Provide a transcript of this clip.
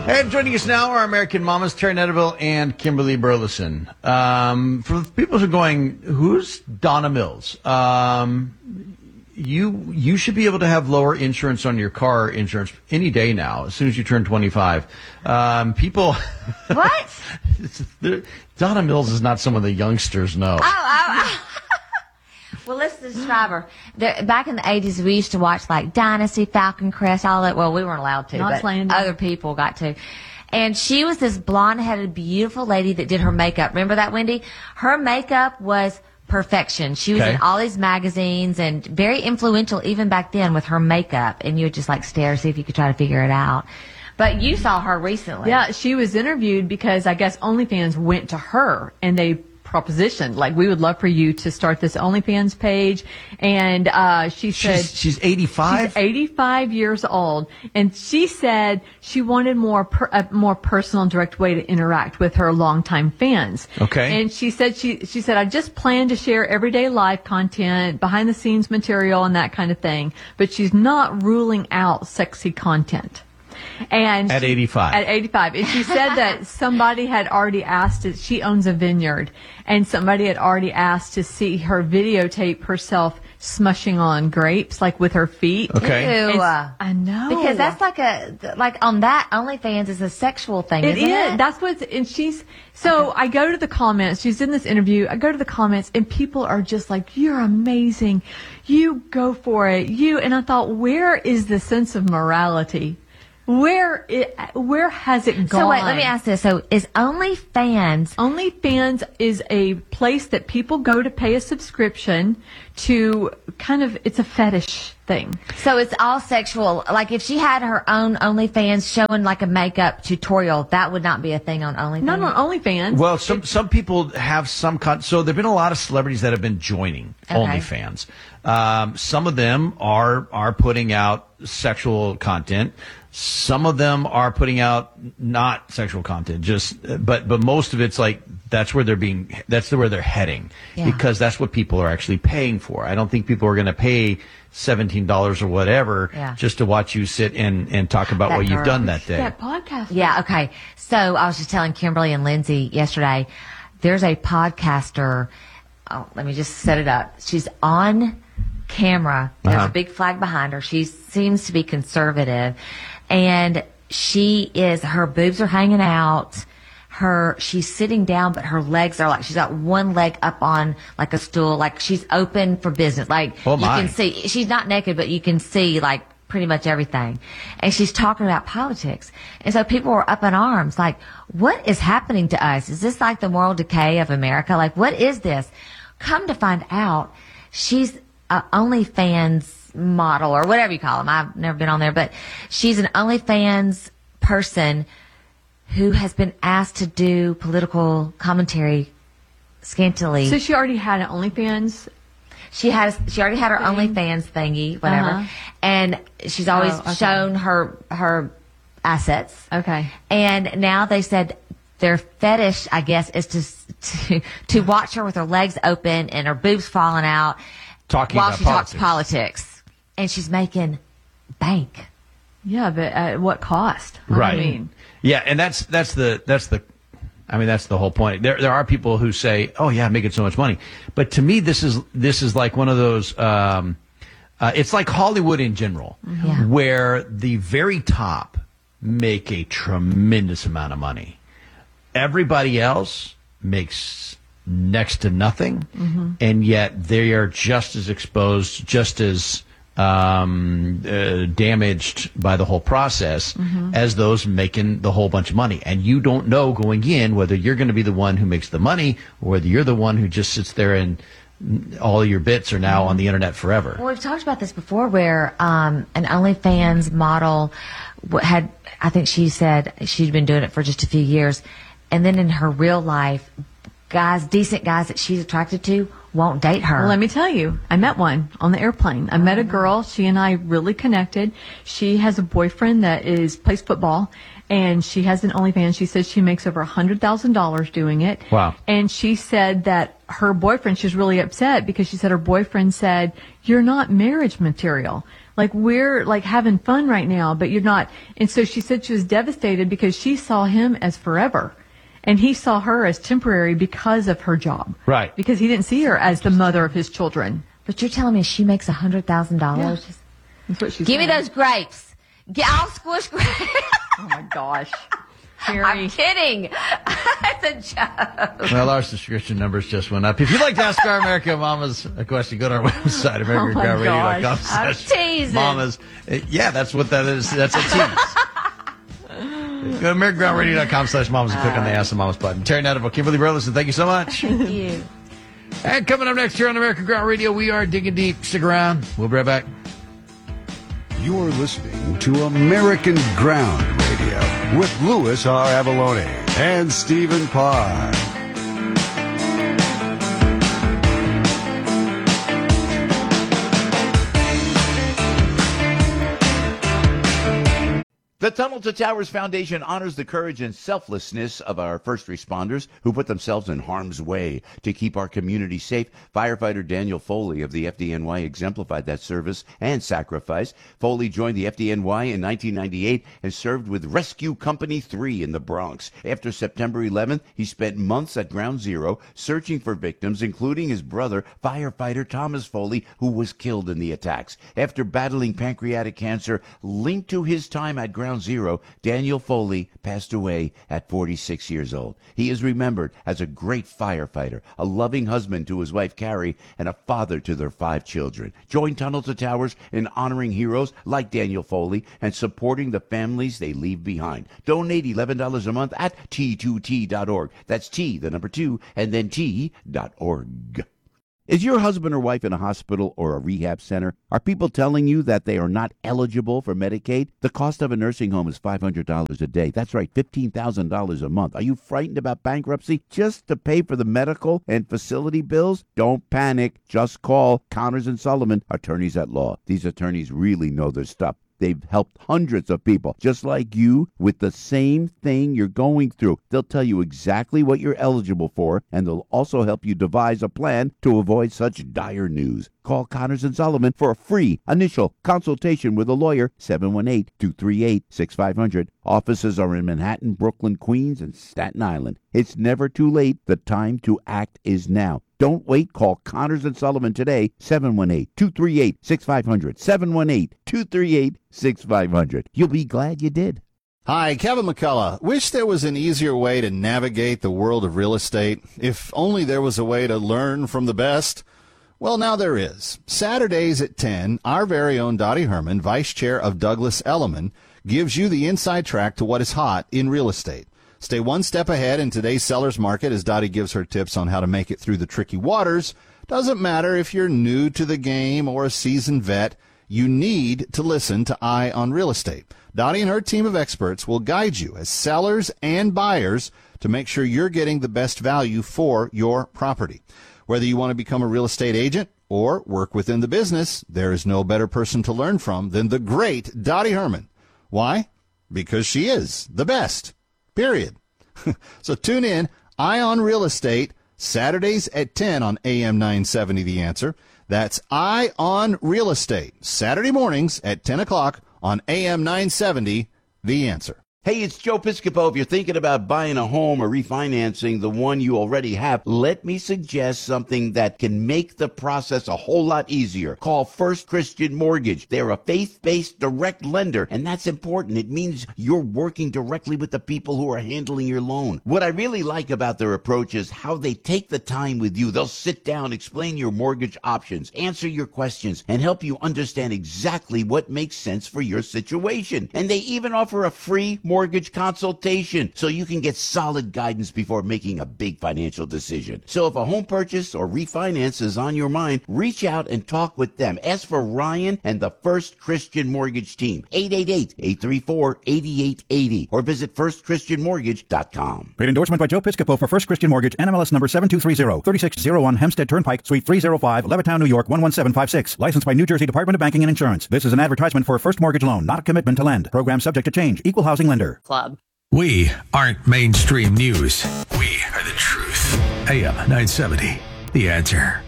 And joining us now are American Mamas, Terry Netterville and Kimberly Burleson. For the people who are going, who's Donna Mills? You should be able to have lower insurance on your car insurance any day now, as soon as you turn 25. People... What? Donna Mills is not someone the youngsters know. Well, let's describe her. Back in the 80s, we used to watch like Dynasty, Falcon Crest, all that. Well, we weren't allowed to, but other people got to. And she was this blonde-headed, beautiful lady that did her makeup. Remember that, Wendy? Her makeup was perfection. She was in all these magazines and very influential even back then with her makeup. And you would just like stare, see if you could try to figure it out. But you saw her recently. Yeah, she was interviewed because I guess OnlyFans went to her and they propositioned, like, we would love for you to start this OnlyFans page. And she said... She's 85? She's 85 years old. And she said she wanted a more personal and direct way to interact with her longtime fans. Okay. And she said, I just plan to share everyday life content, behind the scenes material and that kind of thing. But she's not ruling out sexy content. And at 85. At 85. And she said that somebody had already asked, she owns a vineyard, and somebody had already asked to see her videotape herself smushing on grapes, like with her feet. Okay. Ew. I know. Because that's like on that OnlyFans is a sexual thing, isn't it? It is. That's what's, and she's, so I go to the comments, she's in this interview, I go to the comments, and people are just like, you're amazing. You go for it. And I thought, where is the sense of morality? Where has it gone? So wait, let me ask this. So is OnlyFans... OnlyFans is a place that people go to pay a subscription to it's a fetish thing. So it's all sexual. Like if she had her own OnlyFans showing like a makeup tutorial, that would not be a thing on OnlyFans? Not on OnlyFans. Well, some people have some so there have been a lot of celebrities that have been joining OnlyFans. Some of them are putting out sexual content. Some of them are putting out not sexual content, but most of it's like that's where they're heading because that's what people are actually paying for. I don't think people are going to pay $17 or whatever just to watch you sit and talk about what you've done that day. That podcast. Yeah, okay. So I was just telling Kimberly and Lindsay yesterday, there's a podcaster. Oh, let me just set it up. She's on camera. There's a big flag behind her. She seems to be conservative. And her boobs are hanging out. She's sitting down, but her legs are she's got one leg up on like a stool, like she's open for business. Like you can see, she's not naked, but you can see like pretty much everything. And she's talking about politics. And so people were up in arms, like, what is happening to us? Is this like the moral decay of America? Like, what is this? Come to find out, she's OnlyFans model or whatever you call them. I've never been on there, but she's an OnlyFans person who has been asked to do political commentary scantily. So she already had an OnlyFans? She already had her OnlyFans thingy, whatever. And she's always shown her assets. Okay. And now they said their fetish, I guess, is to watch her with her legs open and her boobs falling out while she talks politics. And she's making bank. Yeah, but at what cost? Right. I mean, yeah, and that's the whole point. There are people who say, "Oh yeah, I'm making so much money," but to me, this is like one of those. It's like Hollywood in general, where the very top make a tremendous amount of money. Everybody else makes next to nothing, and yet they are just as exposed, just as damaged by the whole process as those making the whole bunch of money. And you don't know going in whether you're going to be the one who makes the money or whether you're the one who just sits there and all your bits are now on the internet forever. Well, we've talked about this before where an OnlyFans model had, I think she said she'd been doing it for just a few years. And then in her real life, decent guys that she's attracted to won't date her. Well, let me tell you, I met one on the airplane. I met a girl. She and I really connected. She has a boyfriend that plays football, and she has an OnlyFans. She says she makes over $100,000 doing it. Wow. And she said that her boyfriend, she's really upset because she said her boyfriend said, "You're not marriage material." Like, we're like having fun right now, but you're not. And so she said she was devastated because she saw him as forever. And he saw her as temporary because of her job. Right. Because he didn't see her as the mother of his children. But you're telling me she makes $100,000? Yeah. That's what she Give said. me those grapes. I'll squish grapes. Oh my gosh. I'm kidding. It's a joke. Well, our subscription numbers just went up. If you'd like to ask our American Mamas a question, go to our website, AmericanGroundRadio.com. I'm teasing. Mamas. Yeah, that's what that is. That's a tease. Go to AmericanGroundRadio.com/mamas and click on the Ask the Mamas button. Terry Netterville, Kimberly Burleson, thank you so much. Thank you. And coming up next here on American Ground Radio, we are digging deep. Stick around. We'll be right back. You're listening to American Ground Radio with Louis R. Avalone and Stephen Parr. The Tunnel to Towers Foundation honors the courage and selflessness of our first responders who put themselves in harm's way to keep our community safe. Firefighter Daniel Foley of the FDNY exemplified that service and sacrifice. Foley joined the FDNY in 1998 and served with Rescue Company 3 in the Bronx. After September 11th, he spent months at Ground Zero searching for victims, including his brother, firefighter Thomas Foley, who was killed in the attacks. After battling pancreatic cancer linked to his time at Ground Zero, Daniel Foley passed away at 46 years old. He is remembered as a great firefighter, a loving husband to his wife Carrie, and a father to their 5 children. Join Tunnel to Towers in honoring heroes like Daniel Foley and supporting the families they leave behind. Donate $11 a month at T2T.org. That's T, the number 2, and then T.org. Is your husband or wife in a hospital or a rehab center? Are people telling you that they are not eligible for Medicaid? The cost of a nursing home is $500 a day. That's right, $15,000 a month. Are you frightened about bankruptcy just to pay for the medical and facility bills? Don't panic. Just call Connors and Sullivan, attorneys at law. These attorneys really know their stuff. They've helped hundreds of people just like you with the same thing you're going through. They'll tell you exactly what you're eligible for, and they'll also help you devise a plan to avoid such dire news. Call Connors and Sullivan for a free initial consultation with a lawyer, 718-238-6500. Offices are in Manhattan, Brooklyn, Queens, and Staten Island. It's never too late. The time to act is now. Don't wait. Call Connors and Sullivan today, 718-238-6500, 718-238-6500. You'll be glad you did. Hi, Kevin McCullough. Wish there was an easier way to navigate the world of real estate. If only there was a way to learn from the best. Well, now there is. Saturdays at 10, our very own Dottie Herman, Vice Chair of Douglas Elliman, gives you the inside track to what is hot in real estate. Stay one step ahead in today's seller's market as Dottie gives her tips on how to make it through the tricky waters. Doesn't matter if you're new to the game or a seasoned vet, you need to listen to Eye on Real Estate. Dottie and her team of experts will guide you as sellers and buyers to make sure you're getting the best value for your property. Whether you want to become a real estate agent or work within the business, there is no better person to learn from than the great Dottie Herman. Why? Because she is the best. Period. So tune in, Eye on Real Estate, Saturdays at 10 on AM 970 The Answer. That's Eye on Real Estate, Saturday mornings at 10 o'clock on AM 970 The Answer. Hey, it's Joe Piscopo. If you're thinking about buying a home or refinancing the one you already have, let me suggest something that can make the process a whole lot easier. Call First Christian Mortgage. They're a faith-based direct lender, and that's important. It means you're working directly with the people who are handling your loan. What I really like about their approach is how they take the time with you. They'll sit down, explain your mortgage options, answer your questions, and help you understand exactly what makes sense for your situation. And they even offer a free mortgage consultation so you can get solid guidance before making a big financial decision. So if a home purchase or refinance is on your mind, reach out and talk with them. Ask for Ryan and the First Christian Mortgage team, 888-834-8880, or visit firstchristianmortgage.com. Paid endorsement by Joe Piscopo for First Christian Mortgage, NMLS number 7230, 3601 Hempstead Turnpike, Suite 305, Levittown, New York, 11756. Licensed by New Jersey Department of Banking and Insurance. This is an advertisement for a first mortgage loan, not a commitment to lend. Program subject to change. Equal housing lender. Club. We aren't mainstream news. We are the truth. AM 970, The Answer.